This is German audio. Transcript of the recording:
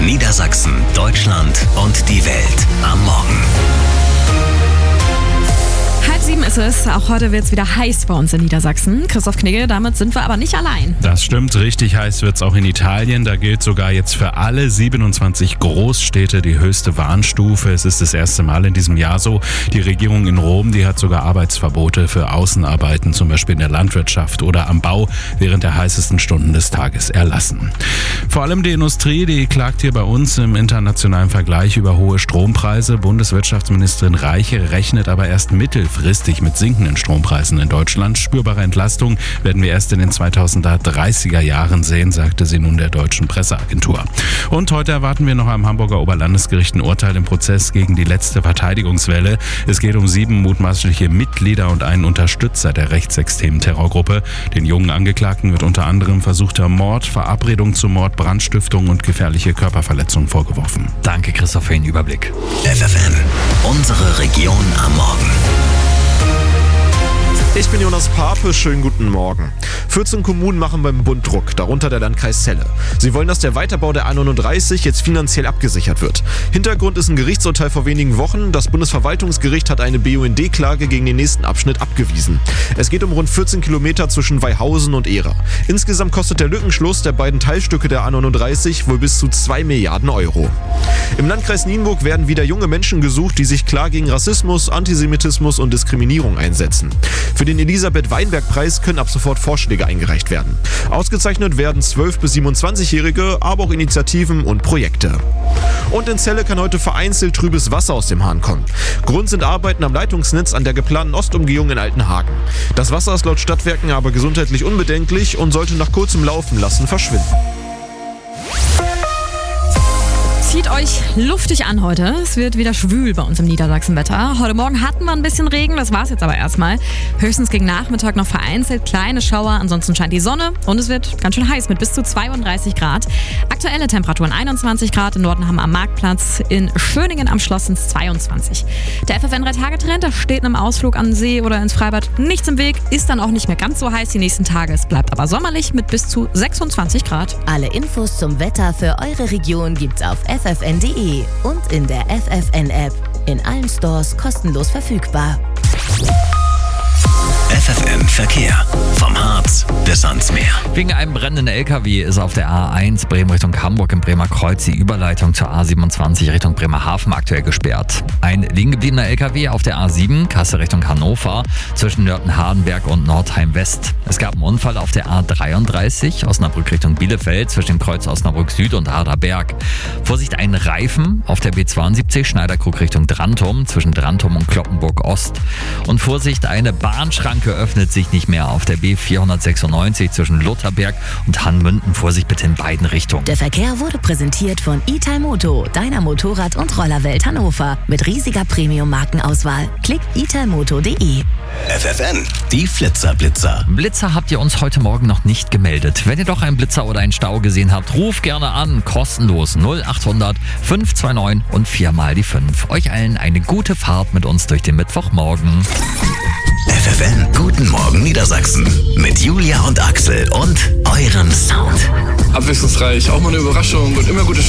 Niedersachsen, Deutschland und die Welt am Morgen. 6:30 ist es. Auch heute wird es wieder heiß bei uns in Niedersachsen. Christoph Knigge, damit sind wir aber nicht allein. Das stimmt, richtig heiß wird es auch in Italien. Da gilt sogar jetzt für alle 27 Großstädte die höchste Warnstufe. Es ist das erste Mal in diesem Jahr so. Die Regierung in Rom, die hat sogar Arbeitsverbote für Außenarbeiten, zum Beispiel in der Landwirtschaft oder am Bau, während der heißesten Stunden des Tages erlassen. Vor allem die Industrie, die klagt hier bei uns im internationalen Vergleich über hohe Strompreise. Bundeswirtschaftsministerin Reiche rechnet aber erst mittelfristig mit sinkenden Strompreisen in Deutschland. Spürbare Entlastung werden wir erst in den 2030er Jahren sehen, sagte sie nun der deutschen Presseagentur. Und heute erwarten wir noch am Hamburger Oberlandesgericht ein Urteil im Prozess gegen die letzte Verteidigungswelle. Es geht um 7 mutmaßliche Mitglieder und einen Unterstützer der rechtsextremen Terrorgruppe. Den jungen Angeklagten wird unter anderem versuchter Mord, Verabredung zum Mord, Brandstiftung und gefährliche Körperverletzung vorgeworfen. Danke, Christoph, für den Überblick. FFN, unsere Region am Morgen. Ich bin Jonas Pape, schönen guten Morgen. 14 Kommunen machen beim Bund Druck, darunter der Landkreis Celle. Sie wollen, dass der Weiterbau der A39 jetzt finanziell abgesichert wird. Hintergrund ist ein Gerichtsurteil vor wenigen Wochen. Das Bundesverwaltungsgericht hat eine BUND-Klage gegen den nächsten Abschnitt abgewiesen. Es geht um rund 14 Kilometer zwischen Weihausen und Ehra. Insgesamt kostet der Lückenschluss der beiden Teilstücke der A39 wohl bis zu 2 Milliarden Euro. Im Landkreis Nienburg werden wieder junge Menschen gesucht, die sich klar gegen Rassismus, Antisemitismus und Diskriminierung einsetzen. Für den Elisabeth-Weinberg-Preis können ab sofort Vorschläge eingereicht werden. Ausgezeichnet werden 12- bis 27-Jährige, aber auch Initiativen und Projekte. Und in Celle kann heute vereinzelt trübes Wasser aus dem Hahn kommen. Grund sind Arbeiten am Leitungsnetz an der geplanten Ostumgehung in Altenhagen. Das Wasser ist laut Stadtwerken aber gesundheitlich unbedenklich und sollte nach kurzem Laufen lassen verschwinden. Zieht euch luftig an heute. Es wird wieder schwül bei uns im Niedersachsenwetter. Heute Morgen hatten wir ein bisschen Regen, das war's jetzt aber erstmal. Höchstens gegen Nachmittag noch vereinzelt kleine Schauer, ansonsten scheint die Sonne und es wird ganz schön heiß mit bis zu 32 Grad. Aktuelle Temperaturen 21 Grad, in Nordenham am Marktplatz, in Schöningen am Schloss sind es 22. Der FFN 3-Tage-Trend, da steht einem Ausflug an den See oder ins Freibad nichts im Weg, ist dann auch nicht mehr ganz so heiß die nächsten Tage. Es bleibt aber sommerlich mit bis zu 26 Grad. Alle Infos zum Wetter für eure Region gibt's auf ffn.de und in der FFN-App. In allen Stores kostenlos verfügbar. FFN Verkehr. Vom Harz bis ans Meer. Wegen einem brennenden LKW ist auf der A1 Bremen Richtung Hamburg im Bremer Kreuz die Überleitung zur A27 Richtung Bremerhaven aktuell gesperrt. Ein liegen gebliebener LKW auf der A7 Kassel Richtung Hannover zwischen Nörten-Hardenberg und Nordheim West. Es gab einen Unfall auf der A33 Osnabrück Richtung Bielefeld zwischen dem Kreuz Osnabrück Süd und Harderberg. Vorsicht, ein Reifen auf der B72 Schneiderkrug Richtung Drantum zwischen Drantum und Cloppenburg Ost. Und Vorsicht, eine Bahnschranke öffnet sich nicht mehr auf der B496 zwischen Lutherberg und Hannmünden. Vorsicht bitte in beiden Richtungen. Der Verkehr wurde präsentiert von Italmoto, deiner Motorrad- und Rollerwelt Hannover. Mit riesiger Premium-Markenauswahl. Klick italmoto.de. FFN, die Flitzer-Blitzer. Blitzer habt ihr uns heute Morgen noch nicht gemeldet. Wenn ihr doch einen Blitzer oder einen Stau gesehen habt, ruft gerne an. Kostenlos 0800 529 und 4 mal die 5. Euch allen eine gute Fahrt mit uns durch den Mittwochmorgen. FFN, guten Morgen Niedersachsen. Mit Julia und Axel und eurem Sound. Abwechslungsreich, auch mal eine Überraschung und immer gute